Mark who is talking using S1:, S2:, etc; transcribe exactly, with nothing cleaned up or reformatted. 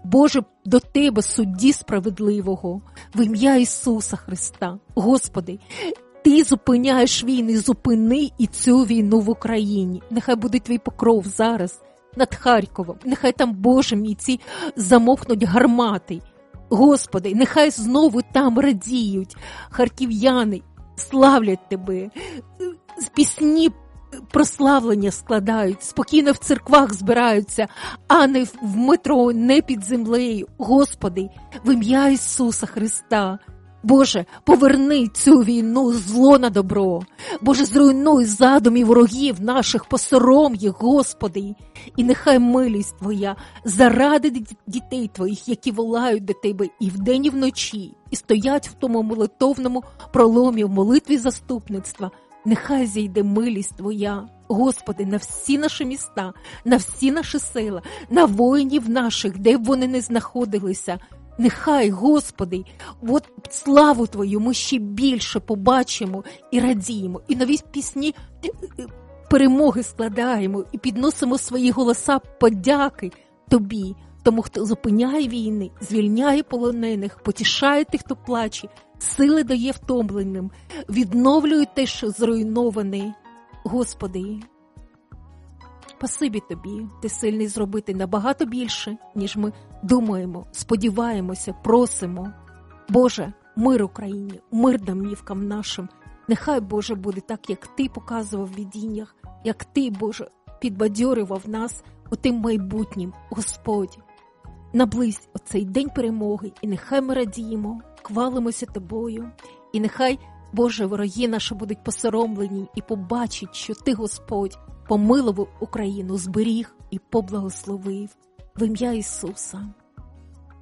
S1: Боже, до Тебе, судді справедливого, в ім'я Ісуса Христа. Господи, Ти зупиняєш війни, зупини і цю війну в Україні. Нехай буде Твій покров зараз над Харковом. Нехай там, Боже мій, ці замовкнуть гармати. Господи, нехай знову там радіють харків'яни, славлять Тебе, з пісні прославлення складають, спокійно в церквах збираються, а не в метро, не під землею. Господи, в ім'я Ісуса Христа, Боже, поверни цю війну, зло на добро. Боже, зруйнуй задумів ворогів наших, посором їх, Господи. І нехай милість Твоя заради дітей Твоїх, які волають до Тебе і вдень, і вночі, і стоять в тому молитовному проломі, в молитві заступництва. Нехай зійде милість Твоя, Господи, на всі наші міста, на всі наші села, на воїнів наших, де б вони не знаходилися. Нехай, Господи, от славу Твою ми ще більше побачимо і радіємо, і нові пісні перемоги складаємо, і підносимо свої голоса подяки Тобі, тому, хто зупиняє війни, звільняє полонених, потішає тих, хто плаче, сили дає втомленим, відновлює те, що зруйноване. Господи, спасибі Тобі, Ти сильний зробити набагато більше, ніж ми думаємо, сподіваємося, просимо. Боже, мир Україні, мир домівкам нашим. Нехай, Боже, буде так, як Ти показував в видіннях, як Ти, Боже, підбадьорював нас у тим майбутнім. Господь, наблизь оцей день перемоги, і нехай ми радіємо, хвалимося Тобою, і нехай, Боже, вороги наші будуть посоромлені і побачать, що Ти, Господь, помилував Україну, зберіг і поблагословив. В ім'я Ісуса.